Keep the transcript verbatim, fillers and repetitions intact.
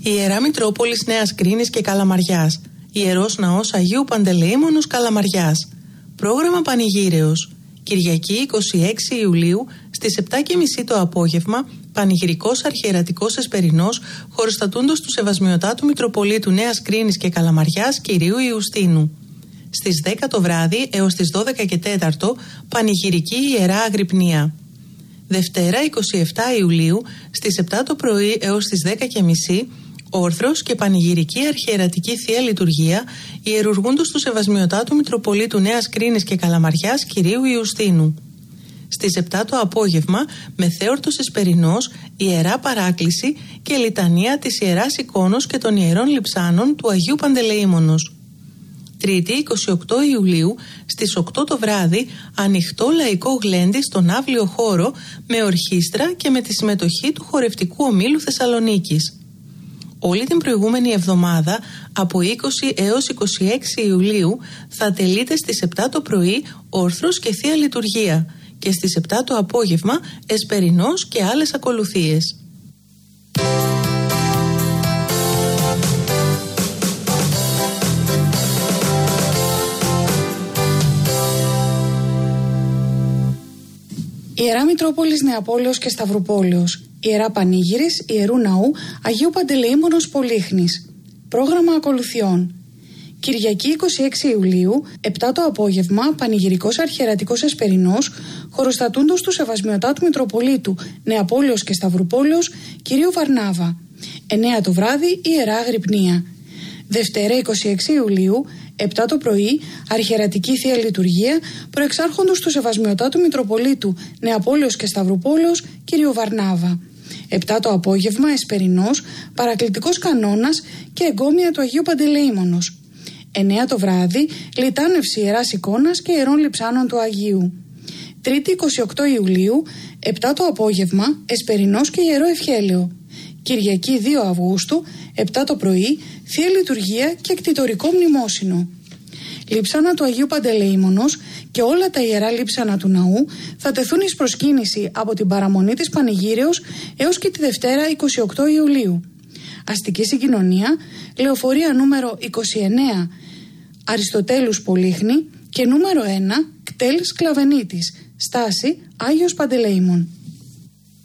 Ιερά Μητρόπολης Νέας Κρίνης και Καλαμαριάς. Ιερός Ναός Αγίου Παντελεήμονος Καλαμαριάς. Πρόγραμμα Πανηγύρεως. Κυριακή εικοστή έκτη Ιουλίου στις επτά και μισή το απόγευμα, πανηγυρικός αρχιερατικός εσπερινός χωροστατούντος του Σεβασμιωτάτου Μητροπολίτου Νέας Κρίνης και Καλαμαριάς Κυρίου Ιουστίνου. Στις δέκα το βράδυ έως τις δώδεκα και τέσσερα πανηγυρική Ιερά Αγρυπνία. Δευτέρα εικοστή εβδόμη Ιουλίου στις επτά το πρωί έως τις δέκα και μισή όρθρος και πανηγυρική αρχιερατική Θεία Λειτουργία ιερουργούντος του Σεβασμιωτάτου Μητροπολίτου Νέας Κρίνης και Καλαμαριάς Κυρίου Ιουστίνου. Στις επτά το απόγευμα μεθέορτος εσπερινός Ιερά Παράκληση και λιτανία της Ιεράς Εικόνος και των Ιερών Λειψάνων του Αγίου Παντελεήμονος. Τρίτη εικοστή όγδοη Ιουλίου στις οκτώ το βράδυ ανοιχτό λαϊκό γλέντι στον αύλιο χώρο με ορχήστρα και με τη συμμετοχή του χορευτικού ομίλου Θεσσαλονίκης. Όλη την προηγούμενη εβδομάδα από είκοσι έως είκοσι έξι Ιουλίου θα τελείται στις επτά το πρωί όρθρος και Θεία Λειτουργία και στις επτά το απόγευμα εσπερινός και άλλες ακολουθίες. Ιερά Μητρόπολης Νεαπόλεως και Σταυρουπόλεως. Ιερά Πανήγυρης Ιερού Ναού Αγίου Παντελεήμονος Πολύχνης. Πρόγραμμα ακολουθιών. Κυριακή εικοστή έκτη Ιουλίου, επτά το απόγευμα, πανηγυρικός αρχιερατικός εσπερινός, χωροστατούντος του Σεβασμιωτάτου Μητροπολίτου Νεαπόλεως και Σταυρουπόλεως Κυρίου Βαρνάβα. εννέα το βράδυ Ιερά Αγρυπνία. Δευτέρα εικοστή έκτη Ιουλίου, επτά το πρωί, αρχιερατική Θεία Λειτουργία, προεξάρχοντος του Σεβασμιωτάτου Μητροπολίτου Νεαπόλεως και Σταυρουπόλεως Κυρίου Βαρνάβα. επτά το απόγευμα, εσπερινός, παρακλητικός κανόνας και εγκόμια του Αγίου Παντελεήμονος. εννέα το βράδυ, λιτάνευση Ιεράς Εικόνας και Ιερών Λειψάνων του Αγίου. Τρίτη εικοστή όγδοη Ιουλίου, επτά το απόγευμα, εσπερινός και Ιερό Ευχέλαιο. Κυριακή δύο Αυγούστου, επτά το πρωί, Θεία Λειτουργία και εκτιτορικό μνημόσυνο. Λείψανα του Αγίου Παντελεήμονος και όλα τα ιερά λείψανα του ναού θα τεθούν εις προσκύνηση από την παραμονή της Πανηγύρεως έως και τη Δευτέρα εικοστή όγδοη Ιουλίου. Αστική συγκοινωνία, λεωφορεία νούμερο είκοσι εννέα Αριστοτέλους Πολύχνη και νούμερο ένα Κτέλ Σκλαβενίτης, στάση Άγιος Παντελεήμων.